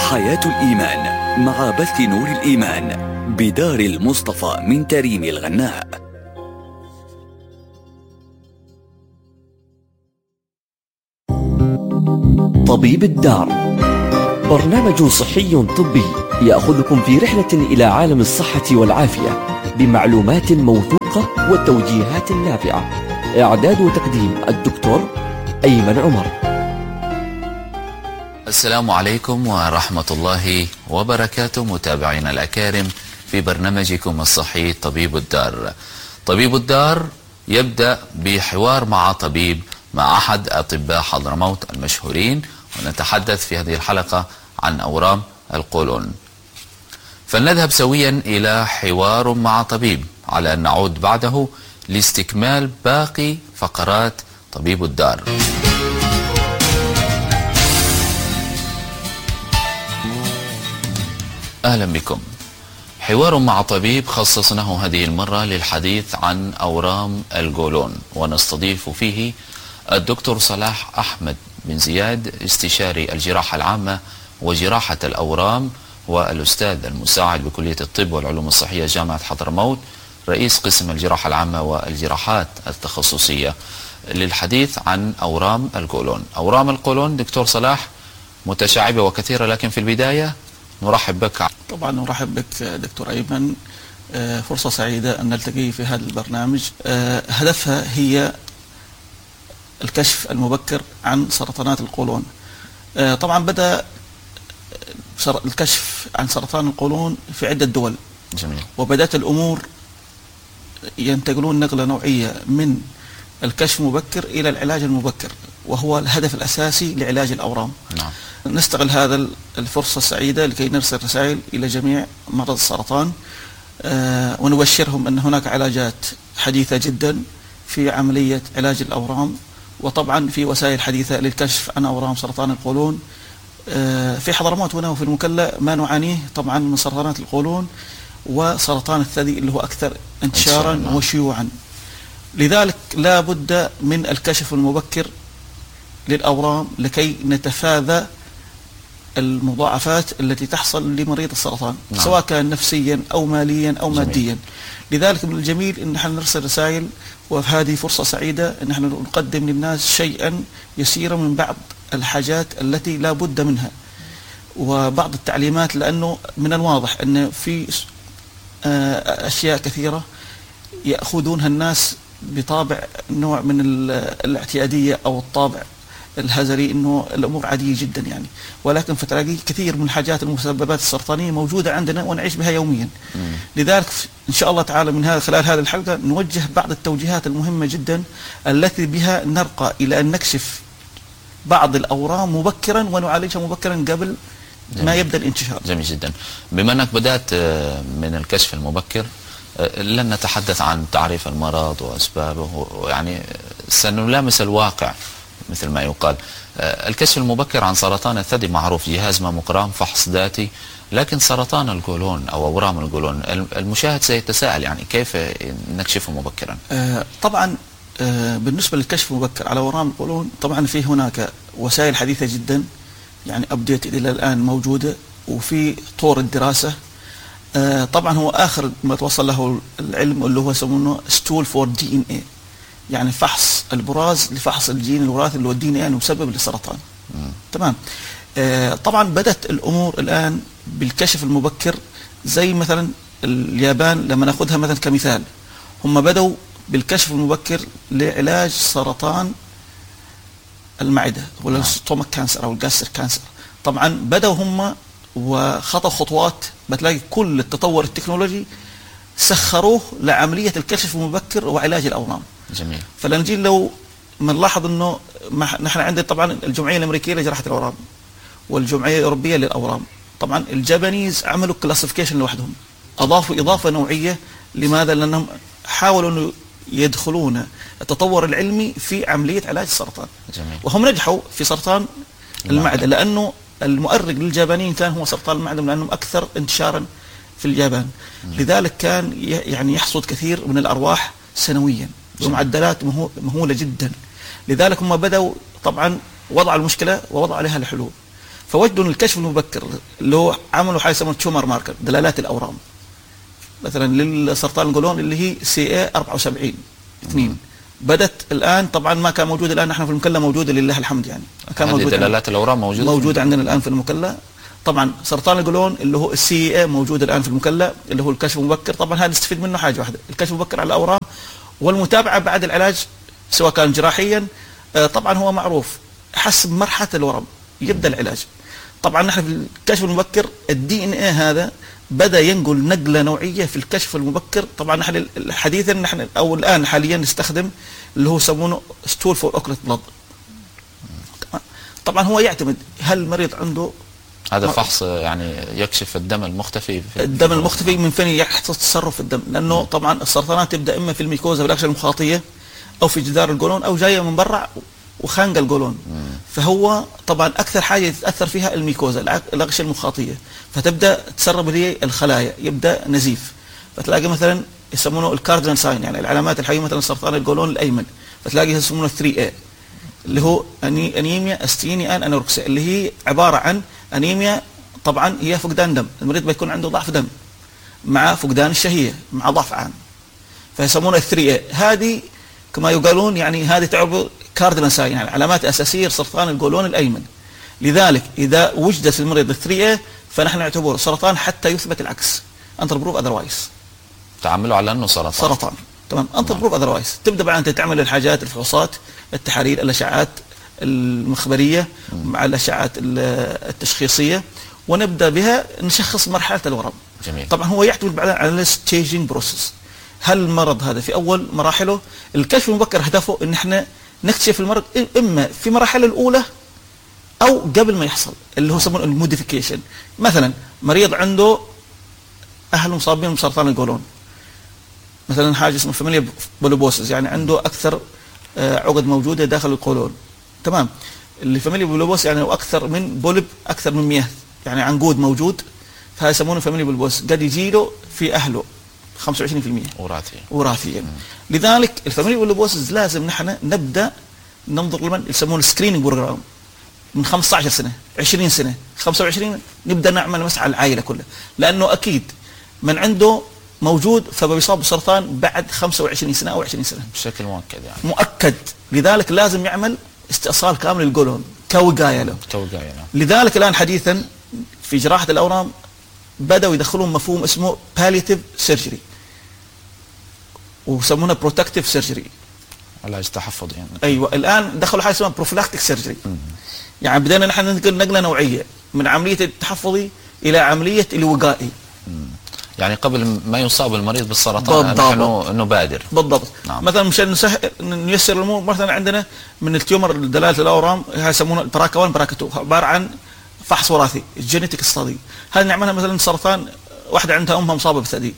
حياة الإيمان مع بث نور الإيمان بدار المصطفى من تريم الغناء. طبيب الدار برنامج صحي طبي يأخذكم في رحلة إلى عالم الصحة والعافية بمعلومات موثوقة والتوجيهات النافعة. إعداد وتقديم الدكتور أيمن عمر. السلام عليكم ورحمة الله وبركاته، متابعينا الأكارم في برنامجكم الصحي طبيب الدار. طبيب الدار يبدأ بحوار مع طبيب مع أحد أطباء حضرموت المشهورين، ونتحدث في هذه الحلقة عن أورام القولون. فلنذهب سويا إلى حوار مع طبيب، على أن نعود بعده لاستكمال باقي فقرات طبيب الدار. أهلا بكم. حوار مع طبيب خصصناه هذه المرة للحديث عن أورام القولون، ونستضيف فيه الدكتور صلاح أحمد بن زياد، استشاري الجراحة العامة وجراحة الأورام، والأستاذ المساعد بكلية الطب والعلوم الصحية جامعة حضرموت، رئيس قسم الجراحة العامة والجراحات التخصصية، للحديث عن أورام القولون. أورام القولون دكتور صلاح متشعبة وكثيرة، لكن في البداية نرحب بك. طبعا نرحب بك دكتور أيمن، فرصة سعيدة أن نلتقي في هذا البرنامج. هدفها هي الكشف المبكر عن سرطانات القولون. طبعا بدأ الكشف عن سرطان القولون في عدة دول. جميل. وبدأت الأمور ينتقلون نقلة نوعية من الكشف المبكر إلى العلاج المبكر، وهو الهدف الأساسي لعلاج الأورام. نعم. نستغل هذا الفرصة السعيدة لكي نرسل رسائل إلى جميع مرضى السرطان، ونبشرهم أن هناك علاجات حديثة جدا في عملية علاج الأورام، وطبعا في وسائل حديثة للكشف عن أورام سرطان القولون. في حضرموت هنا وفي المكلا ما نعانيه طبعا من سرطانات القولون وسرطان الثدي اللي هو أكثر انتشارا وشيوعا. لذلك لا بد من الكشف المبكر للأورام لكي نتفادى المضاعفات التي تحصل لمريض السرطان. نعم. سواء كان نفسيا أو ماليا أو جميل. ماديا. لذلك من الجميل أن نحن نرسل رسائل، وهذه فرصة سعيدة أن نحن نقدم للناس شيئا يسيرا من بعض الحاجات التي لا بد منها وبعض التعليمات، لأنه من الواضح أن في أشياء كثيرة يأخذونها الناس بطابع نوع من الاعتيادية أو الطابع الهزلي، انه الامور عاديه جدا يعني، ولكن فتلاقي كثير من الحاجات المسببات السرطانيه موجوده عندنا ونعيش بها يوميا. لذلك ان شاء الله تعالى من خلال هذه الحلقه نوجه بعض التوجيهات المهمه جدا التي بها نرقى الى ان نكشف بعض الاورام مبكرا ونعالجها مبكرا قبل ما يبدا الانتشار. جميل جدا. بما انك بدات من الكشف المبكر، لن نتحدث عن تعريف المرض واسبابه، يعني سنلامس الواقع مثل ما يقال. الكشف المبكر عن سرطان الثدي معروف، جهاز ماموغرام، فحص ذاتي. لكن سرطان القولون أو أورام القولون، المشاهد سيتساءل يعني كيف نكشفه مبكرا؟ طبعا بالنسبة للكشف المبكر على أورام القولون، طبعا في هناك وسائل حديثة جدا يعني أبديت إلى الآن موجودة، وفي طور الدراسة. طبعا هو آخر ما توصل له العلم اللي هو يسمونه ستول فور DNA، يعني فحص البراز لفحص الجين الوراثي اللي هو الدي ان مسبب للسرطان. تمام. طبعا بدأت الأمور الآن بالكشف المبكر، زي مثلا اليابان لما ناخذها مثلا كمثال، هم بدأوا بالكشف المبكر لعلاج سرطان المعدة ولا الستومك كانسر أو الجاستر كانسر. طبعا بدأوا هم وخطوا خطوات، بتلاقي كل التطور التكنولوجي سخروه لعملية الكشف المبكر وعلاج الأورام. جميل. فلنجي لو بنلاحظ انه نحن عندنا طبعا الجمعيه الامريكيه لجراحه الاورام والجمعيه الاوروبيه للاورام. طبعا الجابانيز عملوا كلاسيفيكيشن لوحدهم، اضافوا اضافه نوعيه. لماذا؟ لانهم حاولوا انه يدخلون التطور العلمي في عمليه علاج السرطان. جميل. وهم نجحوا في سرطان المعده، لانه المؤرق للجابانيين كان هو سرطان المعده، لانهم اكثر انتشارا في اليابان. لذلك كان يعني يحصد كثير من الارواح سنويا بمعدلات مهولة جدا. لذلك هم بدأوا طبعا وضعوا المشكلة ووضعوا عليها الحلول. فوجدوا الكشف المبكر اللي هو عملوا حاجه يسمونها تيومر ماركر، دلالات الاورام، مثلا للسرطان القولون اللي هي CA 74 2 بدت الان، طبعا ما كان موجود الان، نحن في المكلا موجوده لله الحمد، يعني كان موجود دلالات الاورام موجوده عندنا الان في المكلا. طبعا سرطان القولون اللي هو CA موجود الان في المكلا، اللي هو الكشف المبكر. طبعا هذا نستفيد منه حاجه واحده، الكشف المبكر على الاورام والمتابعه بعد العلاج سواء كان جراحيا. طبعا هو معروف حسب مرحله الورم يبدا العلاج. طبعا نحن في الكشف المبكر الDNA هذا بدا ينقل نقله نوعيه في الكشف المبكر. طبعا نحن حديثا نحن او الان حاليا نستخدم اللي هو يسمونه ستول فور اوكلت بلاد. طبعا هو يعتمد هل المريض عنده هذا فحص يعني يكشف الدم المختفي الدم المختفي من فين يحدث تصرف في الدم، لانه طبعا السرطانات تبدا اما في الميكوزا بالاغشيه المخاطيه او في جدار القولون او جايه من برا وخانق القولون. فهو طبعا اكثر حاجه تتاثر فيها الميكوزا الاغشيه المخاطيه، فتبدا تسرب هي الخلايا، يبدا نزيف. فتلاقي مثلا يسمونه الكاردينال ساين، يعني العلامات الحيه، مثلا سرطان القولون الايمن فتلاقي يسمونه 3A اللي هو انيميا استينيان انوركسيا، اللي هي عباره عن انيميا. طبعا هي فقدان دم، المريض بيكون عنده ضعف دم مع فقدان الشهيه مع ضعف عام، فيسمونه 3A. هذه كما يقولون يعني هذه تعتبر كاردينال ساين، يعني علامات اساسيه لسرطان القولون الايمن. لذلك اذا وجدت في المريض 3A فنحن نعتبره سرطان حتى يثبت العكس، انت بروف اذروايز، تعاملوا على انه سرطان. تمام، انت بروف اذروايز. تبدا بعد انت تعمل الحاجات، الفحوصات، التحاليل، الاشعاعات المخبريه مع الاشعاعات التشخيصيه، ونبدا بها نشخص مرحله الورم. جميل. طبعا هو يعتمد بعدين على الستيجنج بروسيس، هل المرض هذا في اول مراحله. الكشف المبكر هدفه ان احنا نكتشف المرض اما في مراحله الاولى او قبل ما يحصل، اللي هو يسمونه الموديفيكيشن. مثلا مريض عنده اهل مصابين بسرطان القولون، مثلا حاجه اسمها فاميليا بولوبوسيس، يعني عنده اكثر عقد موجوده داخل القولون. تمام، اللي فاميليا بولوبوس يعني اكثر من بولب، اكثر من مياه، يعني عنقود موجود، فهذا يسمونه فاميليا بولوبوس. قد يجي له في اهله 25% وراثيا. لذلك الفاميليا بولوبوسيس لازم نحن نبدا ننظر لمن يسمونه السكريننج بروجرام من 15 سنه 20 سنه 25 نبدا نعمل مسعى العائله كلها، لانه اكيد من عنده موجود فبيصاب بسرطان بعد 25 سنه او 20 سنه بشكل مؤكد، يعني مؤكد. لذلك لازم يعمل استئصال كامل للقولون كوقايه له. لذلك الان حديثا في جراحه الاورام بداوا يدخلون مفهوم اسمه بالياتيف سيرجري ويسمونه بروتكتيف سيرجري، علاج تحفظي يعني. ايوه، الان دخلوا حاجه اسمها بروفلاكتيك سيرجري، يعني بدينا نحن ننقل نقله نوعيه من عمليه التحفظي الى عمليه الوقائي. يعني قبل ما يصاب المريض بالسرطان نحن نبادر. بالضبط. نعم. مثلا مشان نيسر الامور، مثلا عندنا من التيومر دلاله الاورام يسمونها براكا 1 براكا 2، عباره عن فحص وراثي الجينيتيك ستادي. هذه نعملها مثلا سرطان واحده عندها امها مصابه بالثدي،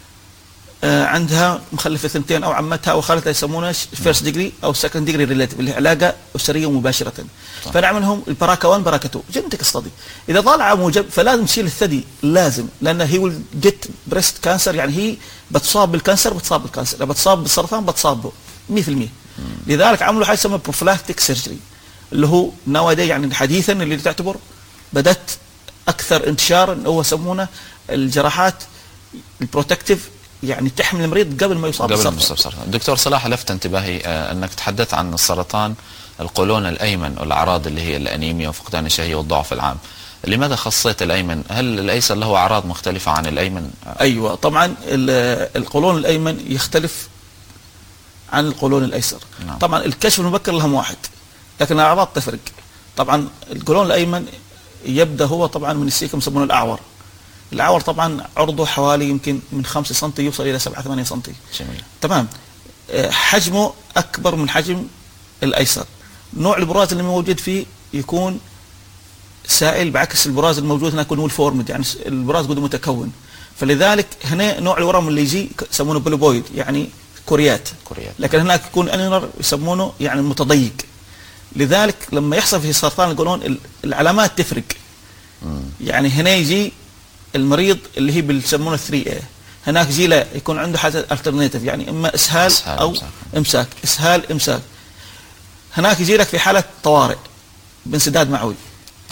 عندها مخلفه ثنتين او عمتها وخالتها، يسمونها فيرست ديجري او سكند ديجري ريليتيف، اللي هي علاقه اسريه مباشره. فنعملهم البراكا 1 براكا 2 جينيتيك ستادي. اذا طالع موجب فلازم تشيل الثدي، لازم، لان هي ويل جيت بريست كانسر، يعني هي بتصاب بالكانسر، اذا بتصاب بالسرطان بتصابه 100%. لذلك عملوا حاجه اسمها بروفلاكتيك سيرجري، اللي هو نوادي يعني حديثا اللي تعتبر بدات اكثر انتشارا، هو يسمونه الجراحات البروتكتيف، يعني تحمي المريض قبل ما يصاب بالسرطان. دكتور صلاح، لفت انتباهي انك تحدثت عن السرطان القولون الايمن والاعراض اللي هي الانيميا وفقدان الشهيه والضعف العام. لماذا خصيت الايمن؟ هل الايسر له اعراض مختلفه عن الايمن؟ ايوه طبعا القولون الايمن يختلف عن القولون الايسر. نعم. طبعا الكشف المبكر لهم واحد، لكن الاعراض تفرق. طبعا القولون الايمن يبدا هو طبعا من السيكم يسمونه الاعور. الاعور طبعا عرضه حوالي يمكن من 5 سم يوصل الى 7-8 سم. جميل. تمام. حجمه اكبر من حجم الايسر. نوع البراز اللي موجود فيه يكون سائل، بعكس البراز الموجود هنا يكون ويل فورمد، يعني البراز قد متكون. فلذلك هنا نوع الورم اللي يجي يسمونه بلوبويد، يعني كوريات. لكن هناك يكون انينر يسمونه يعني متضيق. لذلك لما يحصل في سرطان القولون العلامات تفرق. يعني هنا يجي المريض اللي هي بيسمونه 3A، هناك يجي له يكون عنده حاجه الترناتيف، يعني اما اسهال او امساك، اسهال امساك. هناك يجي لك في حاله طوارئ بانسداد معوي.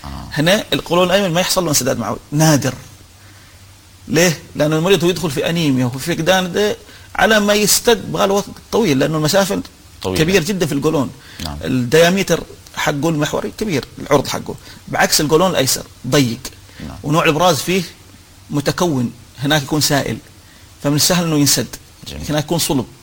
هنا القولون الايمن ما يحصل له انسداد معوي، نادر. ليه؟ لانه المريض هو يدخل في انيميا وفي فقدان ده على ما يستقبل وقت طويل، لانه المسافه طويلة. كبير جدا في القولون. نعم. الدياميتر حقه المحوري كبير، العرض حقه، بعكس القولون الايسر ضيق. نعم. ونوع الابراز فيه متكون، هناك يكون سائل فمن السهل انه ينسد، هناك يكون صلب